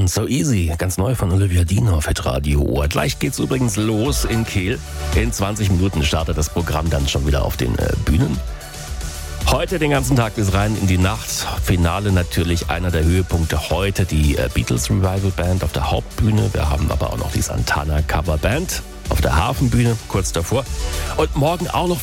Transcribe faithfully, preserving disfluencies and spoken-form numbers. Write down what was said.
und So Easy, ganz neu von Olivia Dean auf Hitradio Ohr. Gleich geht's übrigens los in Kehl. In zwanzig Minuten startet das Programm dann schon wieder auf den äh, Bühnen. Heute den ganzen Tag bis rein in die Nacht. Finale natürlich einer der Höhepunkte heute, die äh, Beatles Revival Band auf der Hauptbühne. Wir haben aber auch noch die Santana Cover Band auf der Hafenbühne kurz davor. Und morgen auch noch